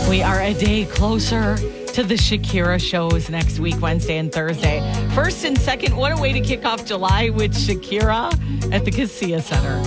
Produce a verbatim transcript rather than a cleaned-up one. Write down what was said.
We are a day closer to the Shakira shows next week, Wednesday and Thursday. First and second, what a way to kick off July with Shakira at the Casilla Center.